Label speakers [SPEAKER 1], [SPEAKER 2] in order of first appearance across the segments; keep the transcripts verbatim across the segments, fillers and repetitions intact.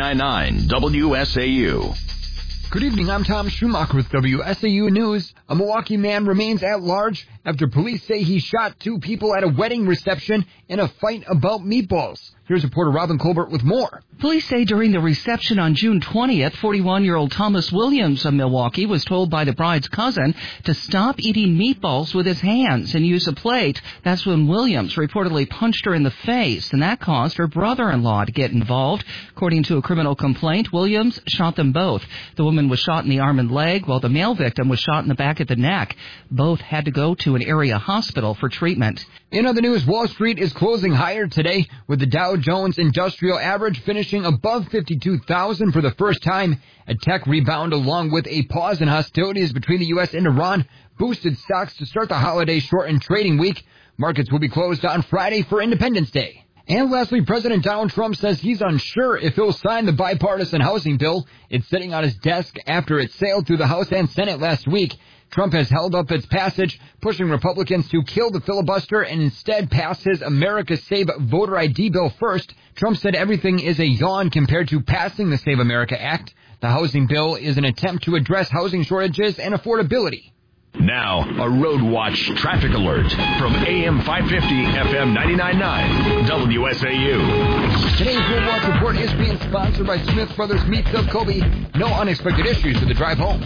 [SPEAKER 1] ninety-nine point nine W S A U.
[SPEAKER 2] Good evening, I'm Tom Schumacher with W S A U News. A Milwaukee man remains at large after police say he shot two people at a wedding reception in a fight about meatballs. Here's reporter Robin Colbert with more.
[SPEAKER 3] Police say during the reception on June twentieth, forty-one-year-old Thomas Williams of Milwaukee was told by the bride's cousin to stop eating meatballs with his hands and use a plate. That's when Williams reportedly punched her in the face, and that caused her brother-in-law to get involved. According to a criminal complaint, Williams shot them both. The woman was shot in the arm and leg, while the male victim was shot in the back of the neck. Both had to go to an area hospital for treatment.
[SPEAKER 2] In other news, Wall Street is closing higher today, with the Dow Jones Industrial Average finishing above fifty-two thousand for the first time. A tech rebound, along with a pause in hostilities between the U S and Iran, boosted stocks to start the holiday-shortened trading week. Markets will be closed on Friday for Independence Day. And lastly, President Donald Trump says he's unsure if he'll sign the bipartisan housing bill. It's sitting on his desk after it sailed through the House and Senate last week. Trump has held up its passage, pushing Republicans to kill the filibuster and instead pass his America Save voter I D bill first. Trump said everything is a yawn compared to passing the Save America Act. The housing bill is an attempt to address housing shortages and affordability.
[SPEAKER 1] Now, a Road Watch traffic alert from A M five fifty, F M ninety-nine point nine, W S A U.
[SPEAKER 2] Today's Road Watch report is being sponsored by Smith Brothers Meats of Kobe. No unexpected issues for the drive home.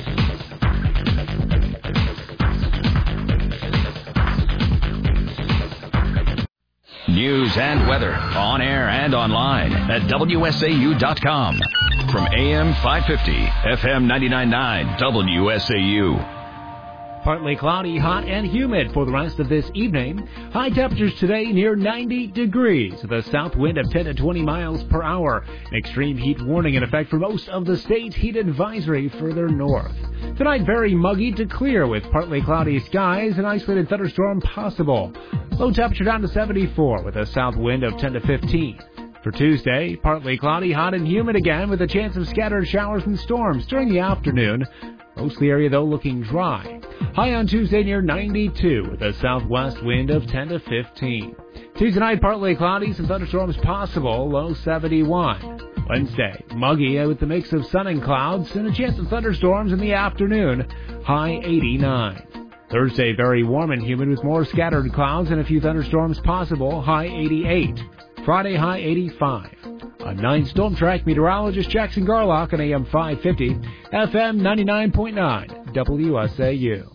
[SPEAKER 1] News and weather on air and online at W S A U dot com. From A M five fifty, F M ninety-nine point nine, W S A U.
[SPEAKER 4] Partly cloudy, hot, and humid for the rest of this evening. High temperatures today near ninety degrees with a south wind of ten to twenty miles per hour. An extreme heat warning in effect for most of the state. Heat advisory further north. Tonight, very muggy to clear with partly cloudy skies. An isolated thunderstorm possible. Low temperature down to seventy-four with a south wind of ten to fifteen. For Tuesday, partly cloudy, hot, and humid again with a chance of scattered showers and storms during the afternoon. Most of the area, though, looking dry. High on Tuesday near ninety-two with a southwest wind of ten to fifteen. Tuesday night, partly cloudy, some thunderstorms possible, low seventy-one. Wednesday, muggy with a mix of sun and clouds and a chance of thunderstorms in the afternoon, high eighty-nine. Thursday, very warm and humid with more scattered clouds and a few thunderstorms possible, high eighty-eight. Friday, high eighty-five. I'm nine Storm Track meteorologist Jackson Garlock on A M five fifty, F M ninety-nine point nine, W S A U.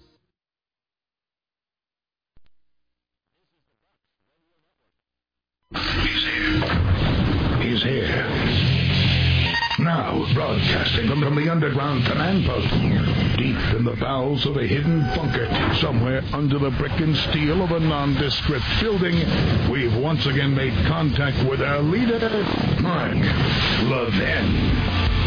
[SPEAKER 5] He's here. He's here. Now, broadcasting from, from the underground command post, deep in the bowels of a hidden bunker, somewhere under the brick and steel of a nondescript building, we've once again made contact with our leader, Mark Levin.